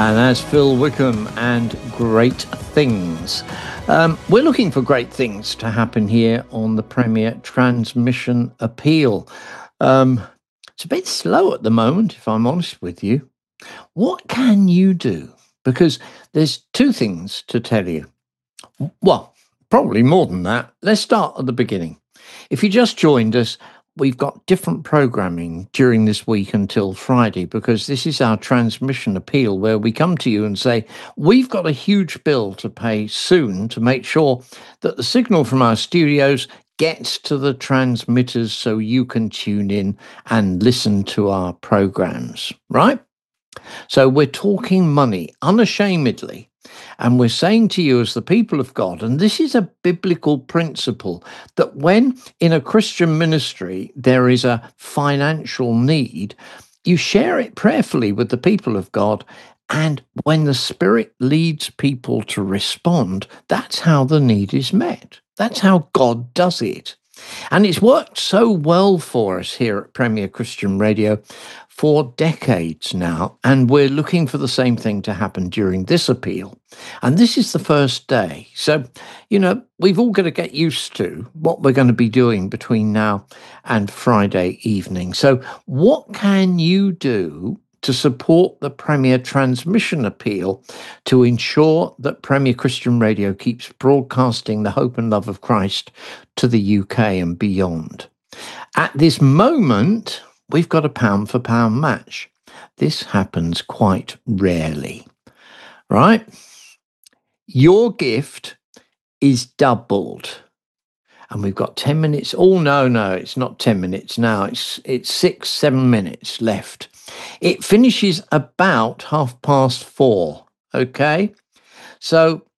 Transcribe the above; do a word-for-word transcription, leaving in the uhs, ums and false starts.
And that's Phil Wickham and Great Things. Um, we're looking for great things to happen here on the Premier Transmission Appeal. Um, it's a bit slow at the moment, if I'm honest with you. What can you do? Because there's two things to tell you. Well, probably more than that. Let's start at the beginning. If you just joined us, we've got different programming during this week until Friday, because this is our transmission appeal where we come to you and say, we've got a huge bill to pay soon to make sure that the signal from our studios gets to the transmitters so you can tune in and listen to our programs, right? So we're talking money unashamedly. And we're saying to you as the people of God, and this is a biblical principle, that when in a Christian ministry there is a financial need, you share it prayerfully with the people of God. And when the Spirit leads people to respond, that's how the need is met. That's how God does it. And it's worked so well for us here at Premier Christian Radio for decades now, and we're looking for the same thing to happen during this appeal. And this is the first day. So, you know, we've all got to get used to what we're going to be doing between now and Friday evening. So what can you do to support the Premier Transmission Appeal to ensure that Premier Christian Radio keeps broadcasting the hope and love of Christ to the U K and beyond? At this moment, we've got a pound for pound match. This happens quite rarely, right? Your gift is doubled. And we've got ten minutes. Oh, no, no, it's not ten minutes now. It's it's six, seven minutes left. It finishes about half past four, okay? So